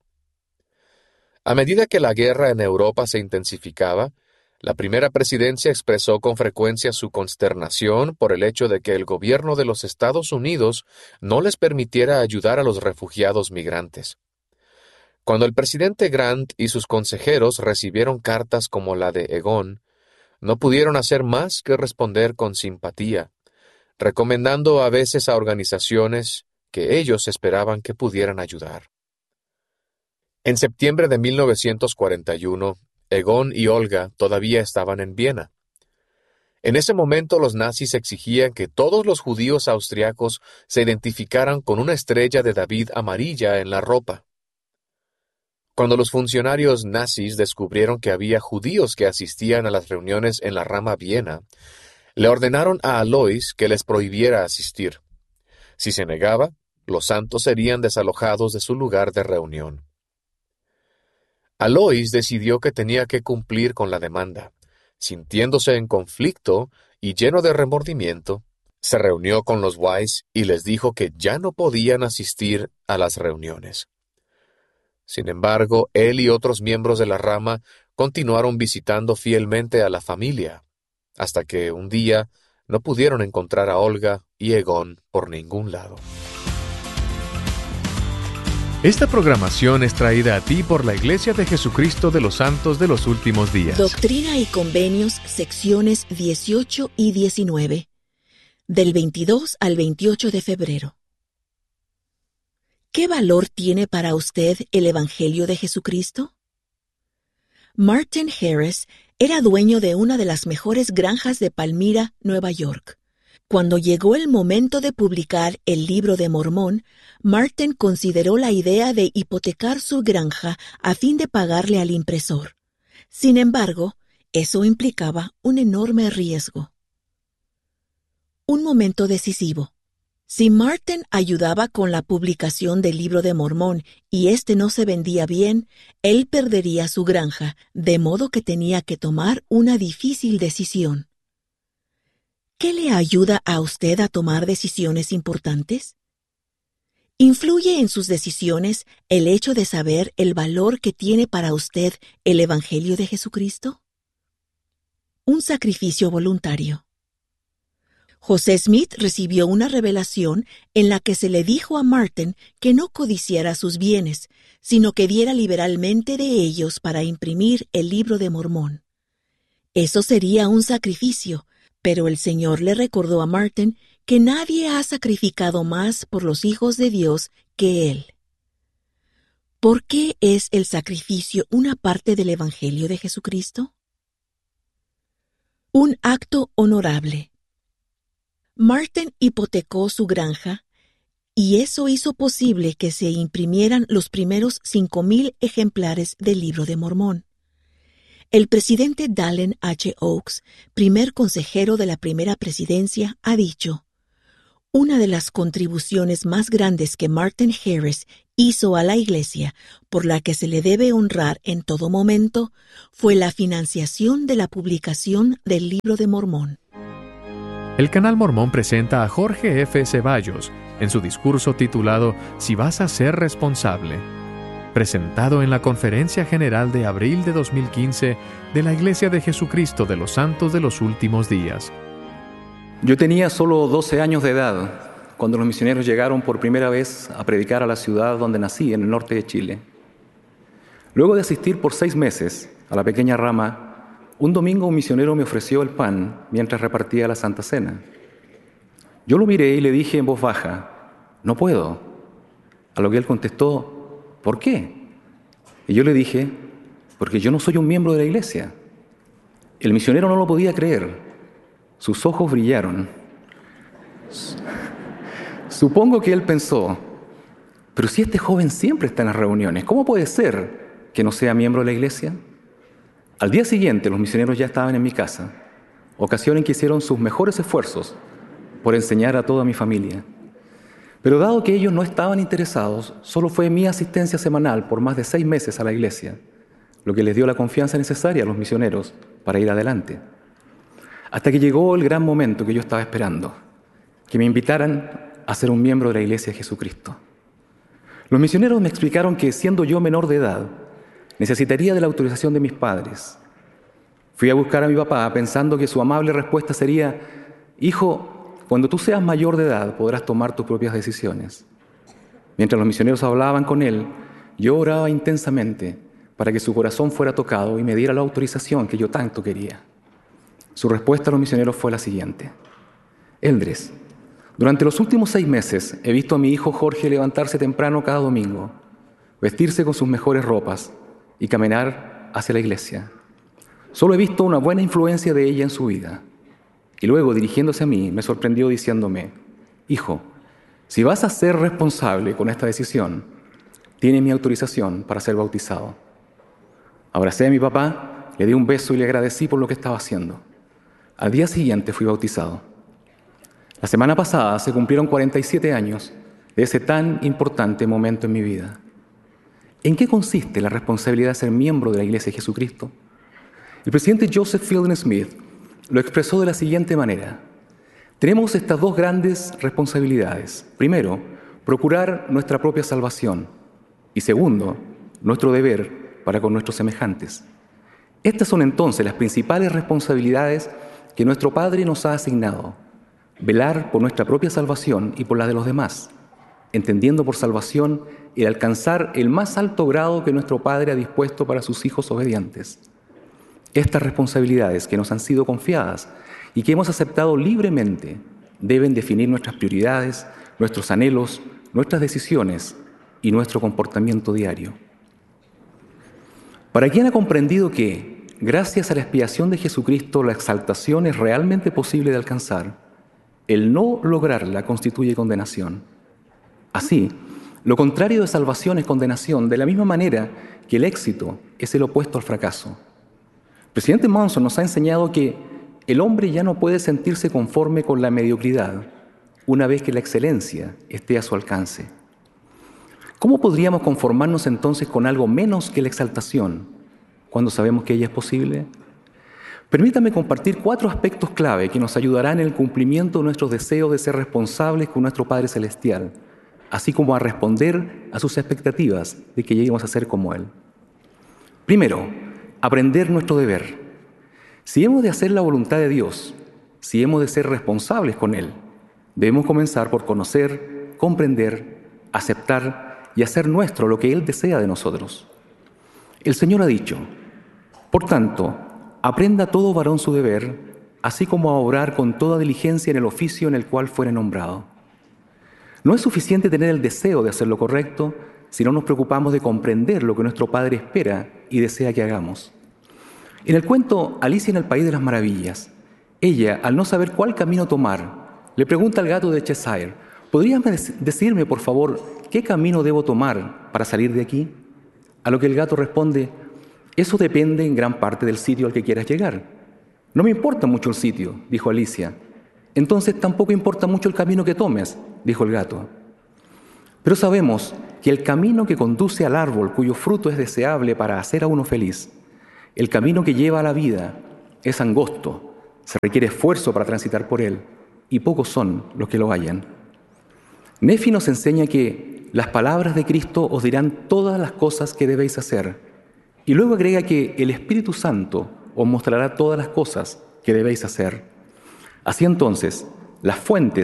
S5: A medida que la guerra en Europa se intensificaba, la primera presidencia expresó con frecuencia su consternación por el hecho de que el gobierno de los Estados Unidos no les permitiera ayudar a los refugiados migrantes. Cuando el presidente Grant y sus consejeros recibieron cartas como la de Egon, no pudieron hacer más que responder con simpatía, recomendando a veces a organizaciones que ellos esperaban que pudieran ayudar. En septiembre de mil novecientos cuarenta y uno, Egon y Olga todavía estaban en Viena. En ese momento los nazis exigían que todos los judíos austriacos se identificaran con una estrella de David amarilla en la ropa. Cuando los funcionarios nazis descubrieron que había judíos que asistían a las reuniones en la rama Viena, le ordenaron a Alois que les prohibiera asistir. Si se negaba, los santos serían desalojados de su lugar de reunión. Alois decidió que tenía que cumplir con la demanda. Sintiéndose en conflicto y lleno de remordimiento, se reunió con los Weiss y les dijo que ya no podían asistir a las reuniones. Sin embargo, él y otros miembros de la rama continuaron visitando fielmente a la familia, hasta que un día no pudieron encontrar a Olga y Egon por ningún lado.
S4: Esta programación es traída a ti por la Iglesia de Jesucristo de los Santos de los Últimos Días.
S6: Doctrina y Convenios, secciones dieciocho y diecinueve, del veintidós al veintiocho de febrero. ¿Qué valor tiene para usted el Evangelio de Jesucristo? Martin Harris era dueño de una de las mejores granjas de Palmyra, Nueva York. Cuando llegó el momento de publicar el Libro de Mormón, Martin consideró la idea de hipotecar su granja a fin de pagarle al impresor. Sin embargo, eso implicaba un enorme riesgo. Un momento decisivo. Si Martin ayudaba con la publicación del Libro de Mormón y éste no se vendía bien, él perdería su granja, de modo que tenía que tomar una difícil decisión. ¿Qué le ayuda a usted a tomar decisiones importantes? ¿Influye en sus decisiones el hecho de saber el valor que tiene para usted el Evangelio de Jesucristo? Un sacrificio voluntario. José Smith recibió una revelación en la que se le dijo a Martin que no codiciara sus bienes, sino que diera liberalmente de ellos para imprimir el Libro de Mormón. Eso sería un sacrificio, pero el Señor le recordó a Martin que nadie ha sacrificado más por los hijos de Dios que él. ¿Por qué es el sacrificio una parte del Evangelio de Jesucristo? Un acto honorable. Martin hipotecó su granja y eso hizo posible que se imprimieran los primeros cinco mil ejemplares del Libro de Mormón. El presidente Dallin H. Oaks, primer consejero de la primera presidencia, ha dicho: una de las contribuciones más grandes que Martin Harris hizo a la Iglesia, por la que se le debe honrar en todo momento, fue la financiación de la publicación del Libro de Mormón.
S4: El Canal Mormón presenta a Jorge F. Ceballos en su discurso titulado Si vas a ser responsable, presentado en la Conferencia General de abril de dos mil quince de la Iglesia de Jesucristo de los Santos de los Últimos Días.
S7: Yo tenía solo doce años de edad cuando los misioneros llegaron por primera vez a predicar a la ciudad donde nací, en el norte de Chile. Luego de asistir por seis meses a la pequeña rama, un domingo un misionero me ofreció el pan mientras repartía la Santa Cena. Yo lo miré y le dije en voz baja: «No puedo». A lo que él contestó: «¿Por qué?». Y yo le dije: «Porque yo no soy un miembro de la iglesia». El misionero no lo podía creer. Sus ojos brillaron. Supongo que él pensó: «Pero si este joven siempre está en las reuniones, ¿cómo puede ser que no sea miembro de la iglesia?». Al día siguiente, los misioneros ya estaban en mi casa, ocasión en que hicieron sus mejores esfuerzos por enseñar a toda mi familia. Pero dado que ellos no estaban interesados, solo fue mi asistencia semanal por más de seis meses a la iglesia, lo que les dio la confianza necesaria a los misioneros para ir adelante. Hasta que llegó el gran momento que yo estaba esperando, que me invitaran a ser un miembro de la Iglesia de Jesucristo. Los misioneros me explicaron que, siendo yo menor de edad, necesitaría de la autorización de mis padres. Fui a buscar a mi papá pensando que su amable respuesta sería: «Hijo, cuando tú seas mayor de edad podrás tomar tus propias decisiones». Mientras los misioneros hablaban con él, yo oraba intensamente para que su corazón fuera tocado y me diera la autorización que yo tanto quería. Su respuesta a los misioneros fue la siguiente: «Eldres, durante los últimos seis meses he visto a mi hijo Jorge levantarse temprano cada domingo, vestirse con sus mejores ropas y caminar hacia la iglesia. Solo he visto una buena influencia de ella en su vida». Y luego, dirigiéndose a mí, me sorprendió diciéndome: «Hijo, si vas a ser responsable con esta decisión, tiene mi autorización para ser bautizado». Abracé a mi papá, le di un beso y le agradecí por lo que estaba haciendo. Al día siguiente fui bautizado. La semana pasada se cumplieron cuarenta y siete años de ese tan importante momento en mi vida. ¿En qué consiste la responsabilidad de ser miembro de la Iglesia de Jesucristo? El presidente Joseph Fielding Smith lo expresó de la siguiente manera: tenemos estas dos grandes responsabilidades. Primero, procurar nuestra propia salvación. Y segundo, nuestro deber para con nuestros semejantes. Estas son entonces las principales responsabilidades que nuestro Padre nos ha asignado: velar por nuestra propia salvación y por la de los demás, entendiendo por salvación el alcanzar el más alto grado que nuestro Padre ha dispuesto para sus hijos obedientes. Estas responsabilidades que nos han sido confiadas y que hemos aceptado libremente deben definir nuestras prioridades, nuestros anhelos, nuestras decisiones y nuestro comportamiento diario. Para quien ha comprendido que, gracias a la expiación de Jesucristo, la exaltación es realmente posible de alcanzar, el no lograrla constituye condenación. Así, lo contrario de salvación es condenación, de la misma manera que el éxito es el opuesto al fracaso. El presidente Monson nos ha enseñado que el hombre ya no puede sentirse conforme con la mediocridad una vez que la excelencia esté a su alcance. ¿Cómo podríamos conformarnos entonces con algo menos que la exaltación cuando sabemos que ella es posible? Permítame compartir cuatro aspectos clave que nos ayudarán en el cumplimiento de nuestros deseos de ser responsables con nuestro Padre Celestial, así como a responder a sus expectativas de que lleguemos a ser como Él. Primero, aprender nuestro deber. Si hemos de hacer la voluntad de Dios, si hemos de ser responsables con Él, debemos comenzar por conocer, comprender, aceptar y hacer nuestro lo que Él desea de nosotros. El Señor ha dicho: por tanto, aprenda todo varón su deber, así como a obrar con toda diligencia en el oficio en el cual fuere nombrado. No es suficiente tener el deseo de hacer lo correcto, si no nos preocupamos de comprender lo que nuestro Padre espera y desea que hagamos. En el cuento Alicia en el País de las Maravillas, ella, al no saber cuál camino tomar, le pregunta al gato de Cheshire: ¿podrías decirme, por favor, qué camino debo tomar para salir de aquí? A lo que el gato responde: eso depende en gran parte del sitio al que quieras llegar. No me importa mucho el sitio, dijo Alicia. Entonces tampoco importa mucho el camino que tomes, dijo el gato. Pero sabemos que el camino que conduce al árbol cuyo fruto es deseable para hacer a uno feliz, el camino que lleva a la vida, es angosto, se requiere esfuerzo para transitar por él, y pocos son los que lo hallan. Nefi nos enseña que las palabras de Cristo os dirán todas las cosas que debéis hacer, y luego agrega que el Espíritu Santo os mostrará todas las cosas que debéis hacer. Así entonces, las fuentes